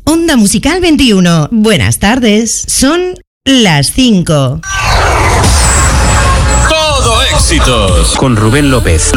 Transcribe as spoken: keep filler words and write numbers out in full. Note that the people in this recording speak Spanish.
Onda Musical veintiuno. Buenas tardes. Son las cinco. Todo éxitos. Con Rubén López.